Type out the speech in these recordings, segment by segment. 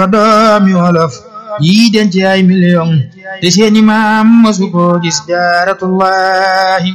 doomi wolof yi denc ay million te seeni maam masu ko gis jaaratullahi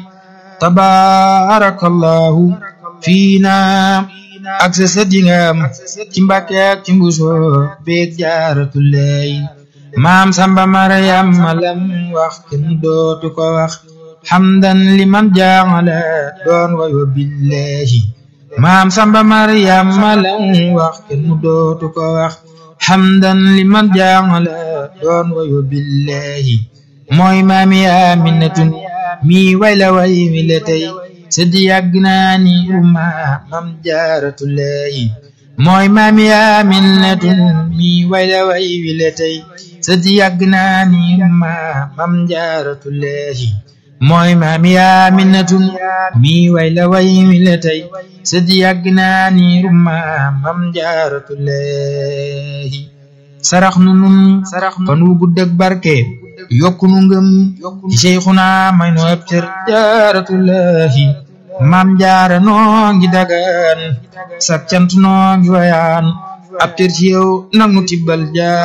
tabarakallahu fiina ak sa sëdingam ci Mbàkke ak ci Mbuso beeg jaaratullahi maam Samba Maryam malam wax kenn dootu ko wax hamdan liman jaala doon wayo billahi maam Samba Maryam malam wax kenn dootu ko wax hamdan liman jaala doon wayo billahi mooy maami Aminatun mi wayla way mi la tey sëddi yàgg naa ni umma mam jaaratullahi mooy maami Aminatun mi wayla way mi la tey sëddi yàgg naa ni umma mam jaaratullahi mooy maami Aminatun mi wayla way mi la tey sëddi yàgg naa ni umma mam jaaratullahi sarax nu nun fan wu gudd ak barke yokku nu ngëm ci Seyxuna may nu ab cër jaaratullahi maam jaara noo ngi dagaan sak cant noo ngi wayaan ab cër ci yow nag nu tibbal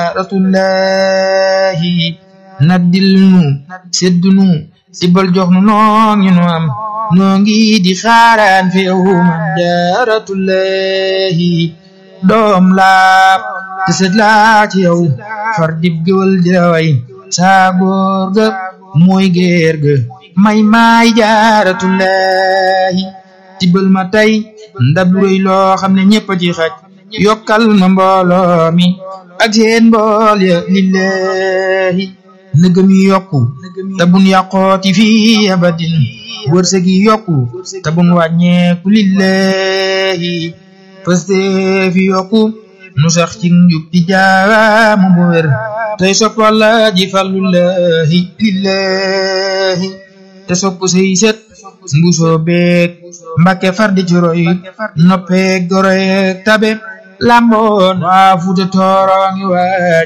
jaaratullahi naddil nu seddu nu tibbal jox nu noo ngi nu am noo ngi di xaaraan fi yow maam jaaratullahi doom laa te sët laa ci yow far dib géwal di la way saa góor ga mooy géer ga may jaaratullahi tibbal ma tey ndab lu rëy loo xam ne ñëpp a ci xaj yokkal ma mbooloo mi ak seen mbool ya lillahi nëgëm yi yokku te bun yàqooti fii abadin wërsëg yi yokku te bun wàññeeku lillahi paste fi yokku nu sax ci njub di jaamu bu wér tey sopp Walla ji fallullahi lillahi te sopp say set Mbuso beek Mbàkke far di ci roy noppeek goroyeek tabe lamboon waa Fuuta Tooro ngi waa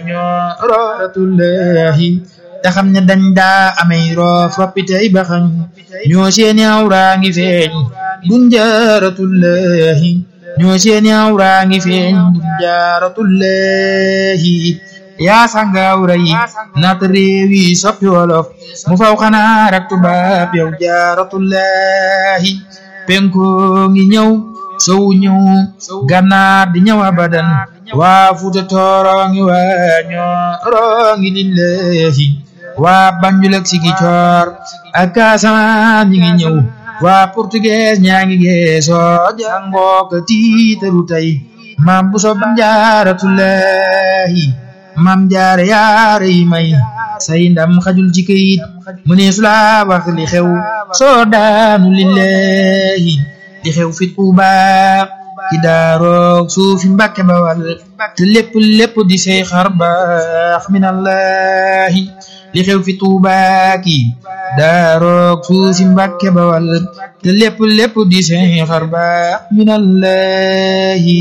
Ñooratullahi te xam ne dañ daa amey roof roppitey baxañ ñoo seeni awraa ngi feeñ dun jaaratullahi ñoo seeni awraa ngi feeñ dun jaaratullahi yaa sanga awra yi naata réew yi soppi wolof mu faw xanaa rak tubaab yow jaaratullahi penko ngi ñëw sowu ñëw gànnaar di ñëw abadan waa Fuuta Tooro ngi waa Ñooro ngi lillahi waa Banjul ak Sigicoor ak Casamance ñi ngi ñëw waa portugais ñaa ngi geesoo jàngoo ka tiitaru tey maam Buso jaaratullahi maam jaara yaare yi may say ndam xajul ci kayit mu ne su la wax li xew soo daanu lillahi li xew fi Tuuba ci daaroog suufi Mbàkke Bawal te lépp di say xar baax minallahi li xew fi Tuuba ki daaroog suufi Mbàkke Bawal te lépp di say xar baax minallahi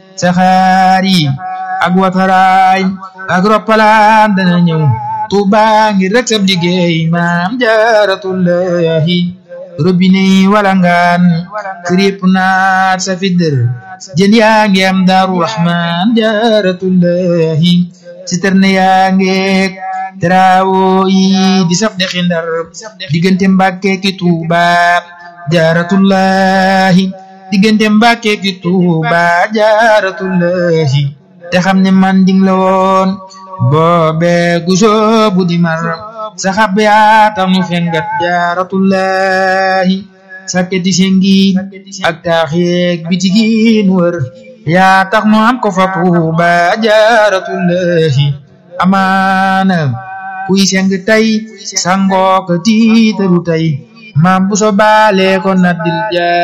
saxaar yi ak wataraay ak roppalaan dana ñëw Tuuba ngir rek sab liggéey maam jaaratullahi robinet yi walangaan kër yépp naat sa fidër jën yaa ngi am Daaru Rahmaan jaaratullahi citerne yaa ngeek teraawo yi di saf dexi Ndar diggante Mbàkke ki Tuuba jaaratullahi diggante Mbàkke ki Tuuba jaaratullahi te xam ne manding la woon boobe guso bu di mar saxab yaa tax nu fengat jaaratullahi sakketi sengi ak taaxeeg bitigin wër yaa tax nu am ko fa Tuuba jaaratullahi amaana kuy seng tey sangoo ko tiitaru tey maam Buso baale ko naddil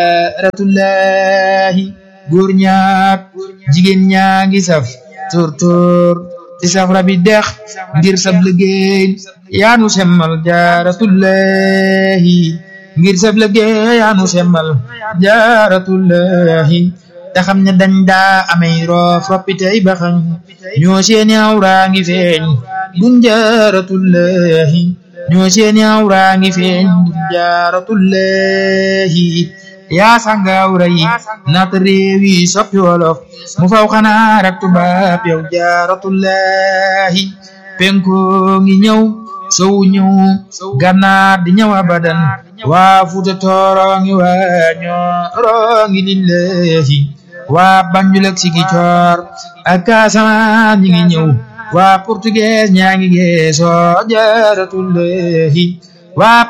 jaaratullahi góor ñaak jigéen ñaa ngi saf tóor di saf rabi dex ngir sab liggéey yaanu semmal jaaratullahi ngir sab liggéey yaanu semmal jaaratullahi te xam ne dañ daa amey roof roppitey baxañ ñoo seeni awraa ngi feeñ dun jaaratullahi ñoo seeni awraa ngi feeñ dun jaaratullahi yaa sangawra yi naat réew yi soppi wolof mu faw xanaa rak tubaab yow jaaratullahi penko ngi ñëw sow ñëw gànnaar di ñëw abadan waa Fuuta Tooro ngi waa Ñooro ngi lillahi waa Banjul ak Sigicoor ak Casamance ñi ngi ñëw waa Portugais ñaa ngi geesoo jaaratullahi waa